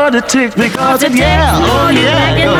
heart a tick because it, yeah, oh yeah.